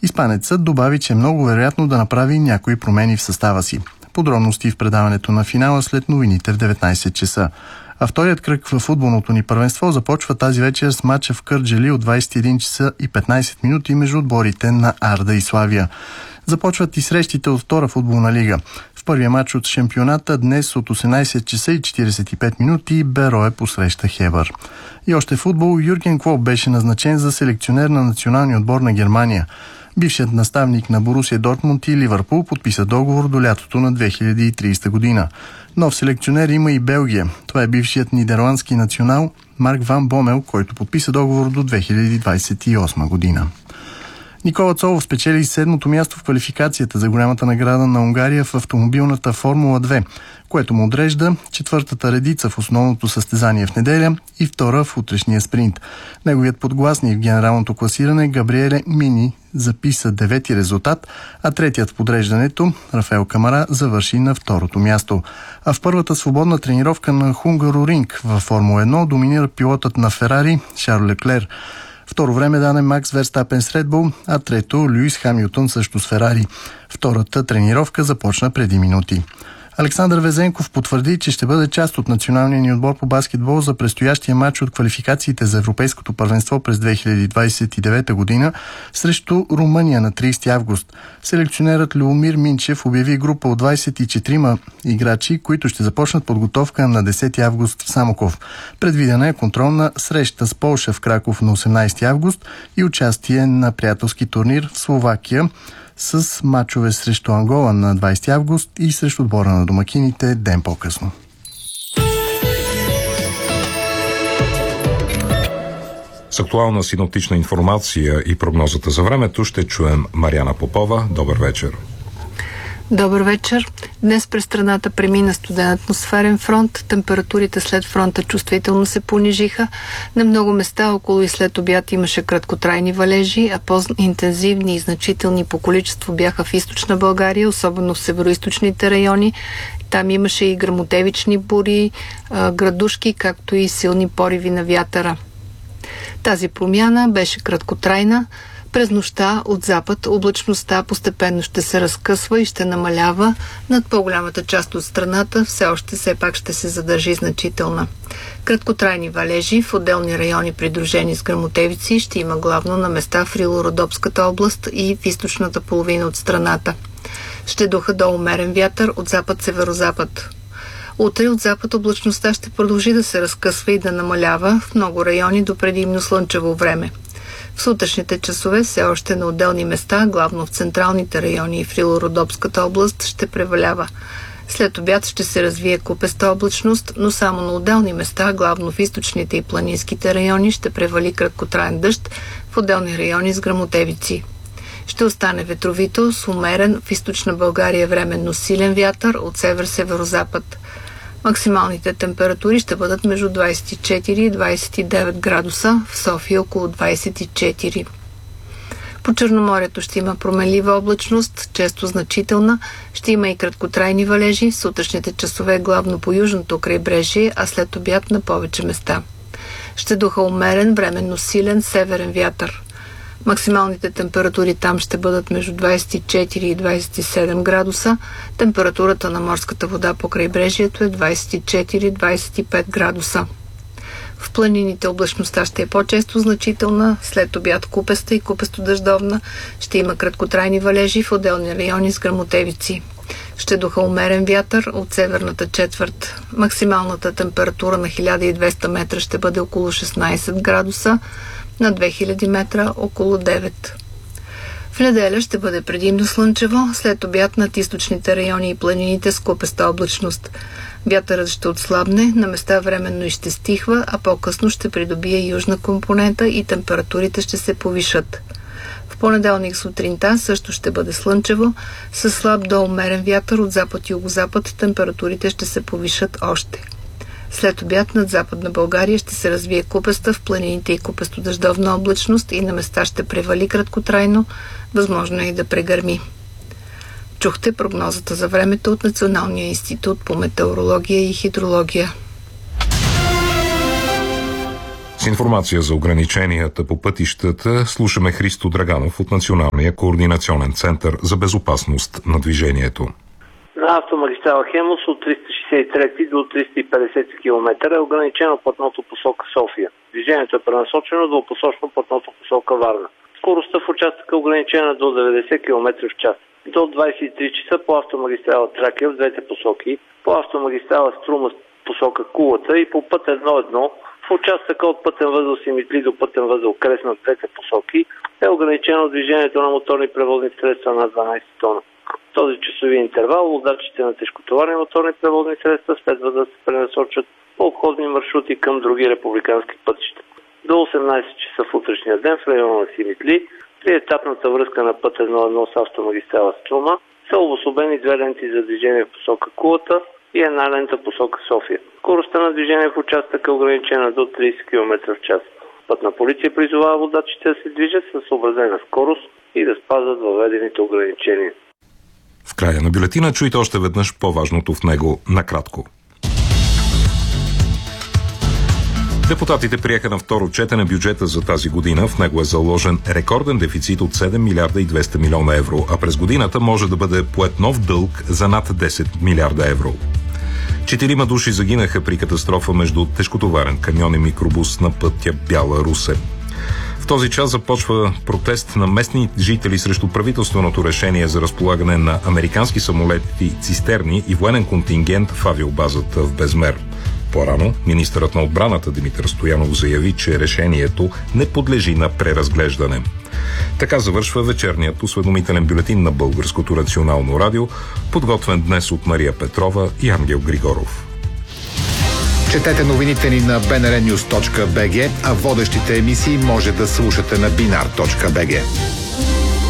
Испанецът добави, че е много вероятно да направи някои промени в състава си. Подробности в предаването на финала след новините в 19 часа. А вторият кръг в футболното ни първенство започва тази вечер с мача в Кърджали от 21 часа и 15 минути между отборите на Арда и Славия. Започват и срещите от втора футболна лига. В първия матч от шампионата днес от 18 часа и 45 минути Берое посреща Хебър. И още футбол. Юрген Клоп беше назначен за селекционер на националния отбор на Германия. Бившият наставник на Борусия Дортмунд и Ливърпул подписа договор до лятото на 2030 година. Нов селекционер има и Белгия. Това е бившият нидерландски национал Марк Ван Бомел, който подписа договор до 2028 година. Никола Цолов спечели 7-то място в квалификацията за голямата награда на Унгария в автомобилната Формула 2, което му отрежда четвъртата редица в основното състезание в неделя и втора в утрешния спринт. Неговият подгласник в генералното класиране Габриеле Мини записа 9-ти резултат, а третият в подреждането Рафаел Камара завърши на второто място. А в първата свободна тренировка на Хунгаро-Ринг във Формула 1 доминира пилотът на Ферари Шарл Леклер. Второ време даде Макс Верстапен с Red Bull, а трето Луис Хамилтън също с Ферари. Втората тренировка започна преди минути. Александър Везенков потвърди, че ще бъде част от националния ни отбор по баскетбол за предстоящия матч от квалификациите за Европейското първенство през 2029 година срещу Румъния на 30 август. Селекционерът Любомир Минчев обяви група от 24 играчи, които ще започнат подготовка на 10 август в Самоков. Предвидена е контролна среща с Полша в Краков на 18 август и участие на приятелски турнир в Словакия с мачове срещу Ангола на 20 август и срещу отбора на домакините ден по-късно. С актуална синоптична информация и прогнозата за времето ще чуем Мариана Попова. Добър вечер. Добър вечер. Днес през страната премина студен атмосферен фронт. Температурите след фронта чувствително се понижиха. На много места около и след обяд имаше краткотрайни валежи, а по-интензивни и значителни по количество бяха в източна България, особено в североизточните райони. Там имаше и гръмотевични бури, градушки, както и силни пориви на вятъра. Тази промяна беше краткотрайна. През нощта от запад облачността постепенно ще се разкъсва и ще намалява. Над по-голямата част от страната все пак ще се задържи значителна. Краткотрайни валежи в отделни райони, придружени с гръмотевици, ще има главно на места в Рило-Родопската област и в източната половина от страната. Ще духа до умерен вятър от запад-северозапад. Утре от запад облачността ще продължи да се разкъсва и да намалява в много райони до предимно слънчево време. В сутрешните часове все още на отделни места, главно в централните райони и в Рило-Родопската област, ще превалява. След обяд ще се развие купеста облачност, но само на отделни места, главно в източните и планинските райони, ще превали краткотраен дъжд, в отделни райони с гръмотевици. Ще остане ветровито, с умерен в източна България временно силен вятър от север-северозапад. Максималните температури ще бъдат между 24 и 29 градуса, в София около 24. По Черноморието ще има променлива облачност, често значителна, ще има и краткотрайни валежи, в сутрешните часове главно по южното крайбрежие, а след обяд на повече места. Ще духа умерен, временно силен северен вятър. Максималните температури там ще бъдат между 24 и 27 градуса. Температурата на морската вода по крайбрежието е 24-25 градуса. В планините облачността ще е по-често значителна, след обяд купеста и купесто-дъждовна. Ще има краткотрайни валежи в отделни райони с гръмотевици. Ще духа умерен вятър от северната четвърт. Максималната температура на 1200 метра ще бъде около 16 градуса, на 2000 метра около 9. В неделя ще бъде предимно слънчево, след обяд над източните райони и планините с купеста облачност. Вятърът ще отслабне, на места временно и ще стихва, а по-късно ще придобие южна компонента и температурите ще се повишат. В понеделник сутринта също ще бъде слънчево, с слаб до умерен вятър от запад и югозапад температурите ще се повишат още. След обяд над Западна България ще се развие купеста в планините и купесто-дъждовна облачност и на места ще превали краткотрайно, възможно е и да прегърми. Чухте прогнозата за времето от Националния институт по метеорология и хидрология. С информация за ограниченията по пътищата слушаме Христо Драганов от Националния координационен център за безопасност на движението. На автомагистрала Хемус от 363 до 350 км е ограничено платното посока София. Движението е пренасочено двупосочно платното посока Варна. Скоростта в участъка е ограничена до 90 км в час. До 23 часа по автомагистрала Тракия в двете посоки, по автомагистрала Струма посока Кулата и по път 1.1 в участъка от пътен възел Симитли до пътен възел Кресна в двете посоки е ограничено движението на моторни превозни средства на 12 тона. В този часови интервал водачите на тежкотоварни моторни превозни средства следва да се пренасочат по обходни маршрути към други републикански пътища. До 18 часа в утрешния ден в района на Симитли при етапната връзка на път 1.1 с автомагистрала Струма са обособени две ленти за движение в посока Кулата и една лента в посока София. Скоростта на движение в участъка е ограничена до 30 км в час. Пътна полиция призовава водачите да се движат със съобразена скорост и да спазват въведените ограничения. В края на бюлетина чуйте още веднъж по-важното в него накратко. Депутатите приеха на второ четене бюджета за тази година. В него е заложен рекорден дефицит от 7 милиарда и 200 милиона евро, а през годината може да бъде поет нов дълг за над 10 милиарда евро. 4 души загинаха при катастрофа между тежкотоварен камион и микробус на пътя Бяла-Русе. В този час започва протест на местни жители срещу правителственото решение за разполагане на американски самолети цистерни и военен контингент в авиобазата в Безмер. По-рано министърът на отбраната Димитър Стоянов заяви, че решението не подлежи на преразглеждане. Така завършва вечерният осведомителен бюлетин на Българското национално радио, подготвен днес от Мария Петрова и Ангел Григоров. Четете новините ни на bnrnews.bg, а водещите емисии може да слушате на binar.bg.